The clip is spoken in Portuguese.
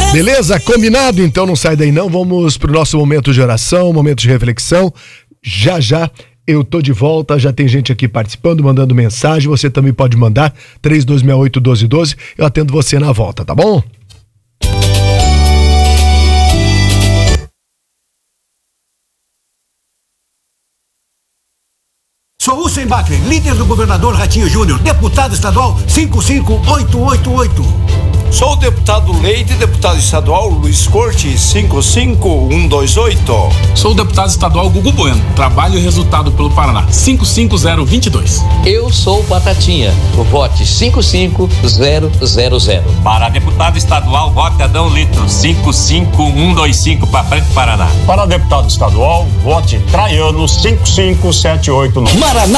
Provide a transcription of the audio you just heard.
Beleza? Combinado? Então não sai daí não. Vamos pro nosso momento de oração, momento de reflexão. Já eu tô de volta, já tem gente aqui participando, mandando mensagem. Você também pode mandar 3268-1212. Eu atendo você na volta, tá bom? Sou Hussein Bacri, líder do governador Ratinho Júnior, deputado estadual 55888. Sou o deputado Leite, deputado estadual Luiz Corte, 55128. Sou o deputado estadual Gugu Bueno, trabalho e resultado pelo Paraná, 55022. Eu sou o Batatinha, vote 55000. Para deputado estadual, vote Adão Litro, 55125, para frente Paraná. Para deputado estadual, vote Traiano, 55789. Maraná.